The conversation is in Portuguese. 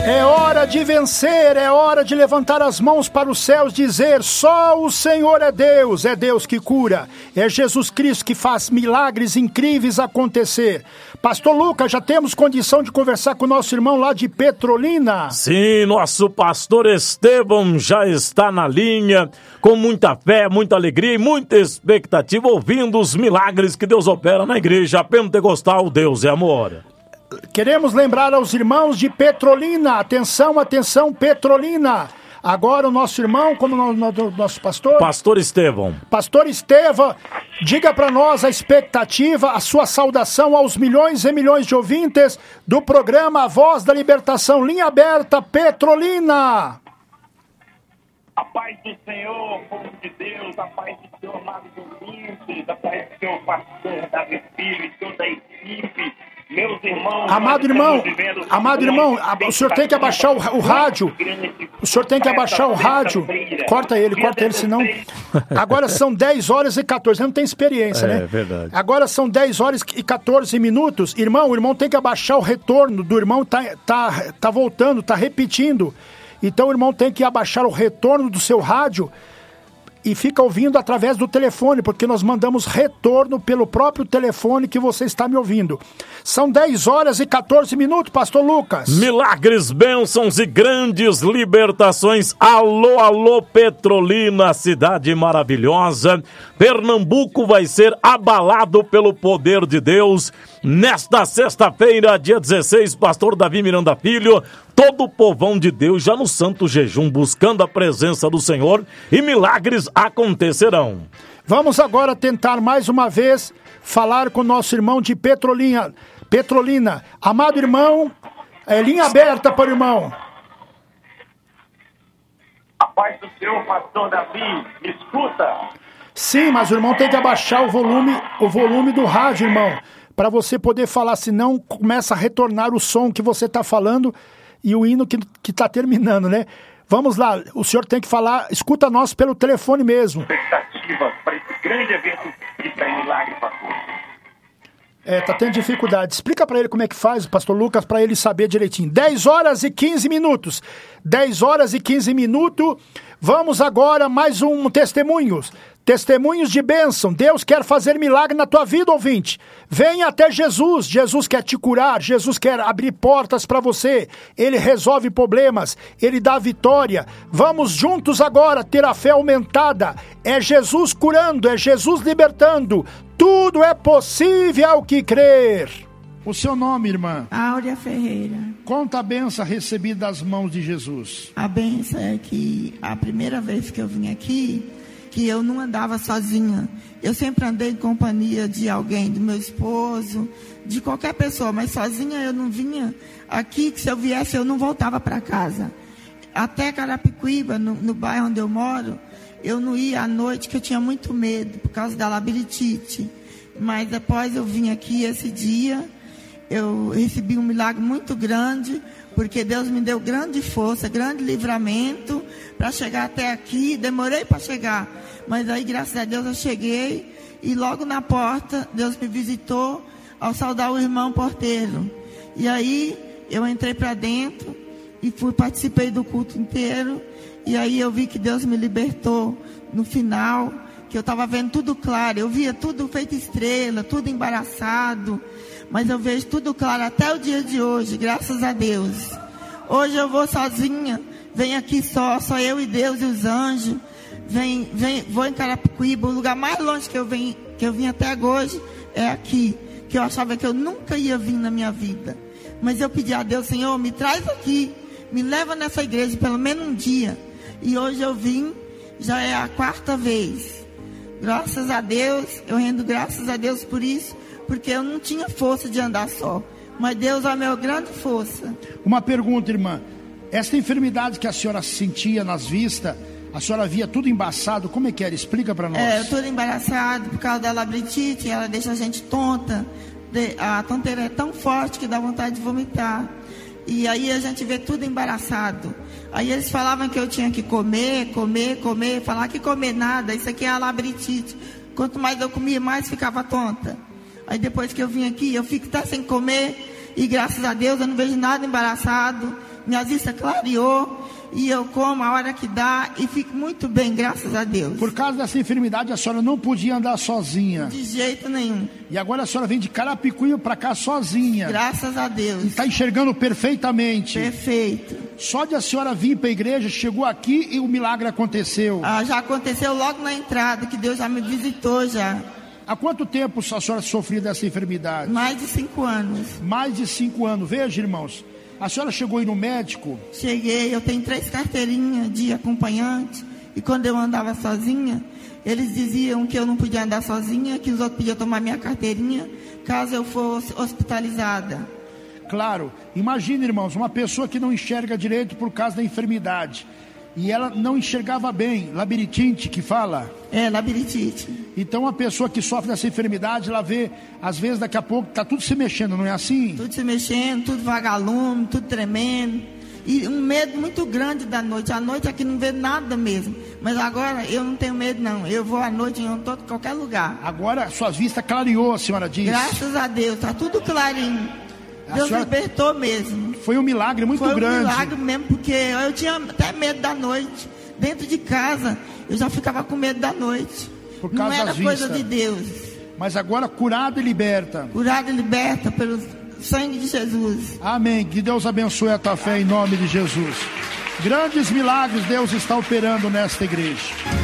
É hora de vencer, é hora de levantar as mãos para os céus, dizer: só o Senhor é Deus que cura, é Jesus Cristo que faz milagres incríveis acontecer. Pastor Lucas, já temos condição de conversar com o nosso irmão lá de Petrolina? Sim, nosso pastor Estevão já está na linha, com muita fé, muita alegria e muita expectativa, ouvindo os milagres que Deus opera na igreja pentecostal Deus é Amor. Queremos lembrar aos irmãos de Petrolina, atenção, atenção, Petrolina. Agora o nosso irmão, como o nosso pastor? Pastor Estevão. Pastor Estevão, diga para nós a expectativa, a sua saudação aos milhões e milhões de ouvintes do programa A Voz da Libertação, linha aberta, Petrolina. A paz do Senhor, povo de Deus, a paz do Senhor, amados ouvintes, a paz do Senhor, pastor Davi Filho e toda a equipe. Meus irmãos, amado irmão, o senhor tem que abaixar o rádio. O senhor tem que abaixar o rádio. Corta ele, senão... Agora são 10 horas e 14, não tem experiência, né? É verdade. Agora são 10 horas e 14 minutos. O irmão tem que abaixar o retorno do irmão, tá voltando, tá repetindo. Então o irmão tem que abaixar o retorno do seu rádio e fica ouvindo através do telefone, porque nós mandamos retorno pelo próprio telefone que você está me ouvindo. São 10 horas e 14 minutos, pastor Lucas. Milagres, bênçãos e grandes libertações. Alô, alô, Petrolina, cidade maravilhosa. Pernambuco vai ser abalado pelo poder de Deus. Nesta sexta-feira, dia 16, pastor Davi Miranda Filho, todo o povão de Deus já no santo jejum, buscando a presença do Senhor, e milagres acontecerão. Vamos agora tentar mais uma vez falar com o nosso irmão de Petrolina. Amado irmão, linha aberta para o irmão. A paz do Senhor, pastor Davi, me escuta? Sim, mas o irmão tem que abaixar o volume do rádio, irmão, para você poder falar, senão começa a retornar o som que você está falando e o hino que está terminando, né? Vamos lá, o senhor tem que falar, escuta nós pelo telefone mesmo. Expectativa para esse grande evento que está em milagre, pastor. Tá tendo dificuldade. Explica para ele como é que faz, pastor Lucas, para ele saber direitinho. 10 horas e 15 minutos. 10 horas e 15 minutos. Vamos agora mais um testemunhos. Testemunhos de bênção. Deus quer fazer milagre na tua vida, ouvinte. Venha até Jesus. Jesus quer te curar. Jesus quer abrir portas para você. Ele resolve problemas. Ele dá vitória. Vamos juntos agora ter a fé aumentada. É Jesus curando. É Jesus libertando. Tudo é possível ao que crer. O seu nome, irmã? Áurea Ferreira. Conta a benção recebida das mãos de Jesus. A benção é que a primeira vez que eu vim aqui, que eu não andava sozinha. Eu sempre andei em companhia de alguém, do meu esposo, de qualquer pessoa, mas sozinha eu não vinha aqui, que se eu viesse eu não voltava para casa. Até Carapicuíba, no bairro onde eu moro, eu não ia à noite, que eu tinha muito medo, por causa da labirintite. Mas depois eu vim aqui esse dia, eu recebi um milagre muito grande, porque Deus me deu grande força, grande livramento para chegar até aqui. Demorei para chegar, mas aí graças a Deus eu cheguei, e logo na porta Deus me visitou ao saudar o irmão porteiro. E aí eu entrei para dentro e participei do culto inteiro, e aí eu vi que Deus me libertou no final, que eu estava vendo tudo claro, eu via tudo feito estrela, tudo embaraçado, mas eu vejo tudo claro até o dia de hoje, graças a Deus. Hoje eu vou sozinha, venho aqui só eu e Deus e os anjos. Vou em Carapicuíba, o lugar mais longe que eu vim até hoje é aqui, que eu achava que eu nunca ia vir na minha vida. Mas eu pedi a Deus, Senhor, me traz aqui, me leva nessa igreja pelo menos um dia. E hoje eu vim, já é a 4ª vez. Graças a Deus, eu rendo graças a Deus por isso, porque eu não tinha força de andar só. Mas Deus é a minha grande força. Uma pergunta, irmã. Esta enfermidade que a senhora sentia nas vistas, a senhora via tudo embaçado, como é que era? Explica para nós. Tudo embaraçado por causa da labirintite, ela deixa a gente tonta. A tonteira é tão forte que dá vontade de vomitar. E aí a gente vê tudo embaraçado. Aí eles falavam que eu tinha que comer, falar que comer nada, isso aqui é a labirintite. Quanto mais eu comia, mais ficava tonta. Aí depois que eu vim aqui, eu fico até sem comer, e graças a Deus eu não vejo nada embaraçado. minha vista clareou e eu como a hora que dá e fico muito bem, graças a Deus. Por causa dessa enfermidade, a senhora não podia andar sozinha. De jeito nenhum. E agora a senhora vem de Carapicuíba para cá sozinha. Graças a Deus. E está enxergando perfeitamente. Perfeito. Só de a senhora vir para a igreja, chegou aqui e o milagre aconteceu. Já aconteceu logo na entrada, que Deus já me visitou já. Há quanto tempo a senhora sofreu dessa enfermidade? Mais de 5 anos. Mais de 5 anos. Veja, irmãos, a senhora chegou aí no médico? Cheguei, eu tenho 3 carteirinhas de acompanhante. E quando eu andava sozinha, eles diziam que eu não podia andar sozinha, que os outros podiam tomar minha carteirinha, caso eu fosse hospitalizada. Claro, imagine, irmãos, uma pessoa que não enxerga direito por causa da enfermidade. E ela não enxergava bem, labirintite que fala? É, labirintite. Então a pessoa que sofre dessa enfermidade, ela vê, às vezes daqui a pouco, está tudo se mexendo, não é assim? Tudo se mexendo, tudo vagalume, tudo tremendo. E um medo muito grande da noite. À noite aqui não vê nada mesmo. Mas agora eu não tenho medo não. Eu vou à noite em qualquer lugar. Agora sua vista clareou, a senhora diz. Graças a Deus, está tudo clarinho. Deus libertou mesmo. Foi um milagre muito grande. Foi um milagre mesmo, porque eu tinha até medo da noite. Dentro de casa, eu já ficava com medo da noite. Por causa não era das coisa vistas. de Deus. Mas agora curado e liberta. Curado e liberta pelo sangue de Jesus. Amém. Que Deus abençoe a tua fé em nome de Jesus. Grandes milagres Deus está operando nesta igreja.